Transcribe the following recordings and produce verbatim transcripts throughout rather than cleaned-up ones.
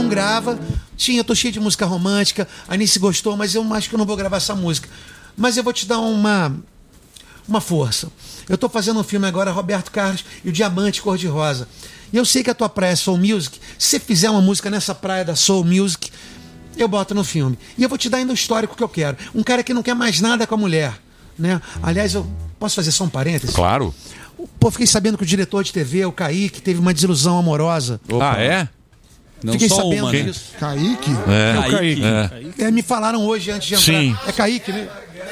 não grava. Tinha, eu tô cheio de música romântica, a Anice gostou, mas eu acho que eu não vou gravar essa música. Mas eu vou te dar uma, uma força. Eu tô fazendo um filme agora, Roberto Carlos e o Diamante Cor-de-Rosa. E eu sei que a tua praia é Soul Music. Se você fizer uma música nessa praia da Soul Music, eu boto no filme. E eu vou te dar ainda o histórico que eu quero. Um cara que não quer mais nada com a mulher, né? Aliás, eu posso fazer só um parênteses? Claro. Pô, fiquei sabendo que o diretor de T V, o Kaique, teve uma desilusão amorosa. Opa. Ah, é? Não Fiquei só sabendo uma, né? disso. Kaique? É, Kaique. Kaique. É. É, me falaram hoje antes de entrar. Sim. É Kaique, né?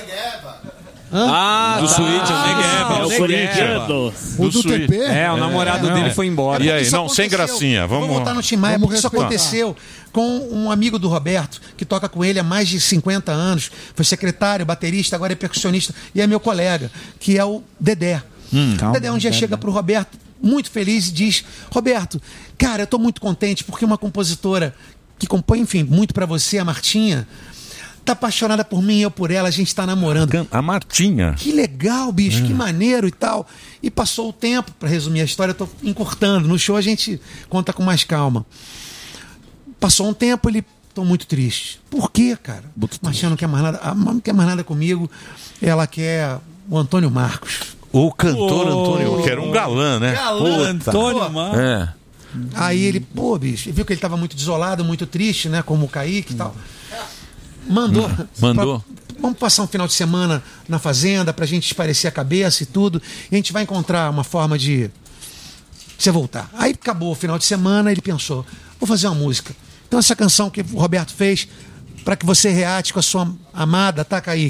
Ah, do tá. Switch, o Negueba. Ah, o o Negueba. O do T P? É, o namorado É. dele foi embora. E aí? Isso Não, sem aconteceu. gracinha. Vamos, Vou voltar no Tim Maia, vamos porque isso respeitar. aconteceu com um amigo do Roberto, que toca com ele há mais de cinquenta anos. Foi secretário, baterista, agora é percussionista. E é meu colega, que é o Dedé. Hum. O Dedé um dia chega pro Roberto, muito feliz, e diz: Roberto, cara, eu tô muito contente porque uma compositora que compõe, enfim, muito pra você, a Martinha, tá apaixonada por mim e eu por ela, a gente tá namorando. A Martinha. Que legal, bicho, que maneiro e tal. E passou o tempo, pra resumir a história, eu tô encurtando. No show a gente conta com mais calma. Passou um tempo, ele... Tô muito triste. Por quê, cara? Martinha não quer mais nada, a Mar não quer mais nada comigo. Ela quer o Antônio Marcos. O cantor oh, Antônio, que era um galã, né? Galã, Antônio Marcos. É. Aí ele, pô, bicho, viu que ele tava muito desolado, muito triste, né? Como o Kaique e tal. Mandou. Hum, mandou. Pra, vamos passar um final de semana na fazenda pra gente esparecer a cabeça e tudo. E a gente vai encontrar uma forma de você voltar. Aí acabou o final de semana, ele pensou, vou fazer uma música. Então essa canção que o Roberto fez, para que você reate com a sua amada, tá, Kaique?